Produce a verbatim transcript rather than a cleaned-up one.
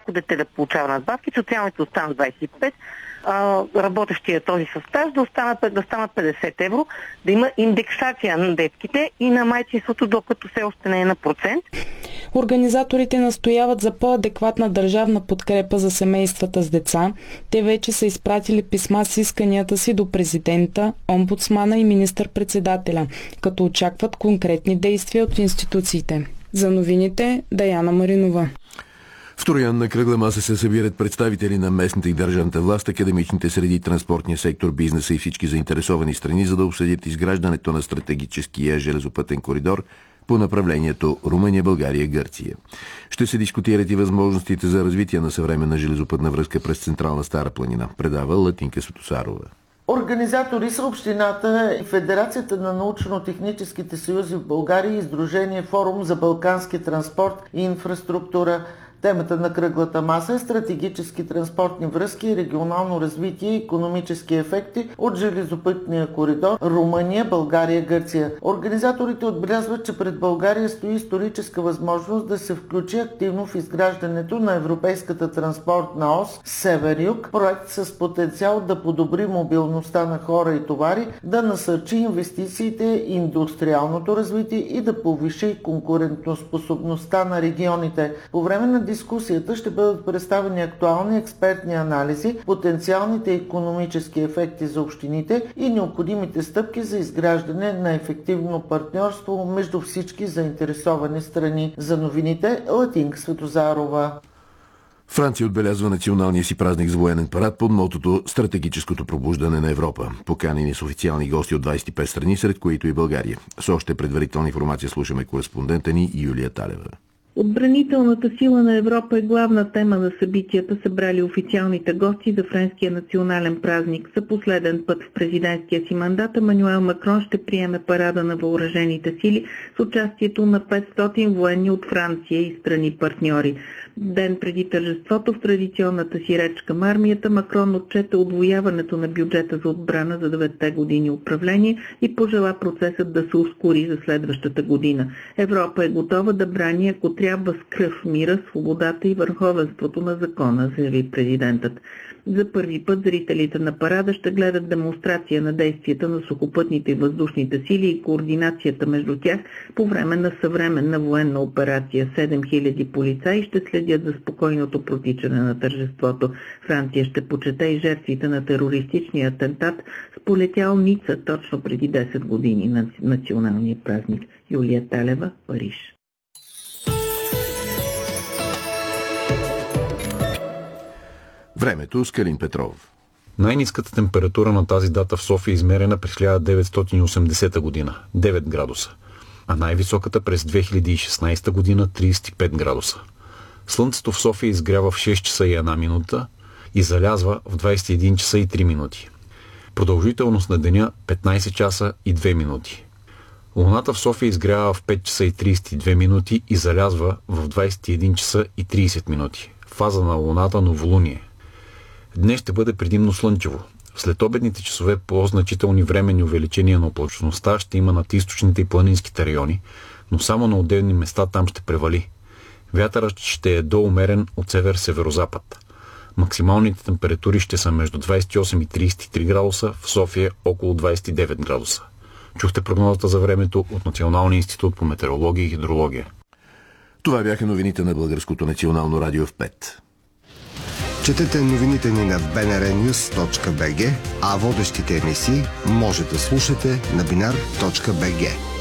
всяко дете да получава надбавки, социалните останат двадесет и пет, работещия този със стаж да останат, да станат петдесет евро, да има индексация на детските и на майчинството, докато все още не е на процент. Организаторите настояват за по-адекватна държавна подкрепа за семействата с деца. Те вече са изпратили писма с исканията си до президента, омбудсмана и министър-председателя, като очакват конкретни действия от институциите. За новините Даяна Маринова. В Троян на кръгла маса се събират представители на местната и държавната власт, академичните среди, транспортния сектор, бизнеса и всички заинтересовани страни, за да обсъдят изграждането на стратегическия железопътен коридор по направлението Румъния, България, Гърция. Ще се дискутират и възможностите за развитие на съвременна железопътна връзка през Централна Стара планина, предава Латинка Светосарова. Организатори са общината и Федерацията на научно-техническите съюзи в България и Сдружение Форум за балкански транспорт и инфраструктура. Темата на кръглата маса е стратегически транспортни връзки, регионално развитие и икономически ефекти от железопътния коридор Румъния, България, Гърция. Организаторите отбелязват, че пред България стои историческа възможност да се включи активно в изграждането на европейската транспортна ос Север-Юг, проект с потенциал да подобри мобилността на хора и товари, да насърчи инвестициите, индустриалното развитие и да повиши конкурентоспособността на регионите. По време на дискусията ще бъдат представени актуални експертни анализи, потенциалните икономически ефекти за общините и необходимите стъпки за изграждане на ефективно партньорство между всички заинтересовани страни. За новините Латинка Светозарова. Франция отбелязва националния си празник с военен парад под мотото «Стратегическото пробуждане на Европа». Поканени с официални гости от двадесет и пет страни, сред които и България. С още предварителна информация слушаме кореспондента ни Юлия Талева. Отбранителната сила на Европа е главна тема на събитията, събрали официалните гости за френския национален празник. За последен път в президентския си мандат Емануел Макрон ще приеме парада на въоръжените сили с участието на петстотин военни от Франция и страни партньори. Ден преди тържеството в традиционната си реч към армията Макрон отчете удвояването на бюджета за отбрана за деветте години управление и пожела процесът да се ускори за следващата година. Европа е готова да брани, ако трябва, с кръв мира, свободата и върховенството на закона, заяви президентът. За първи път зрителите на парада ще гледат демонстрация на действията на сухопътните и въздушните сили и координацията между тях по време на съвременна военна операция. седем хиляди полицаи ще следят за спокойното протичане на тържеството. Франция ще почете и жертвите на терористичния атентат, сполетял Ница точно преди десет години на националния празник. Юлия Талева, Париж. Времето с Калин Петров. Най-ниската температура на тази дата в София е измерена през хиляда деветстотин и осемдесета година – девет градуса, а най-високата през две хиляди и шестнадесета година – тридесет и пет градуса. Слънцето в София изгрява в шест часа и една минута и залязва в двадесет и един часа и три минути. Продължителност на деня – петнадесет часа и две минути. Луната в София изгрява в пет часа и тридесет и две минути и залязва в двадесет и един часа и тридесет минути. Фаза на Луната – новолуние. Днес ще бъде предимно слънчево. В следобедните часове по-значителни временни увеличения на облачността ще има над източните и планинските райони, но само на отделни места там ще превали. Вятърът ще е доумерен от север-северозапад. Максималните температури ще са между двадесет и осем и тридесет и три градуса, в София около двадесет и девет градуса. Чухте прогнозата за времето от Националния институт по метеорология и хидрология. Това бяха новините на Българското национално радио в пет. Четете новините ни на би ен ар нюс точка би джи, а водещите емисии може да слушате на бинар точка би джи.